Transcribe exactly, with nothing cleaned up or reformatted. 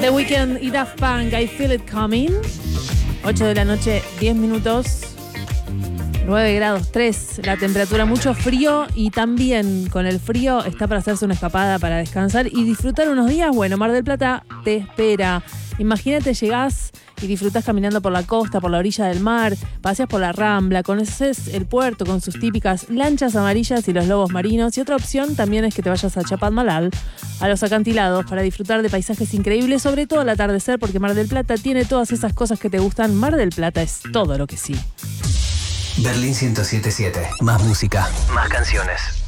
The Weeknd y Daft Punk, I Feel It Coming. ocho de la noche, diez minutos. nueve grados tres, la temperatura, mucho frío, y también con el frío está para hacerse una escapada, para descansar y disfrutar unos días. Bueno, Mar del Plata te espera. Imagínate, llegás y disfrutás caminando por la costa, por la orilla del mar, paseas por la Rambla, conoces el puerto con sus típicas lanchas amarillas y los lobos marinos. Y otra opción también es que te vayas a Chapadmalal, a los acantilados, para disfrutar de paisajes increíbles, sobre todo al atardecer, porque Mar del Plata tiene todas esas cosas que te gustan. Mar del Plata es todo lo que sí. Berlín ciento siete punto siete. Más música, más canciones.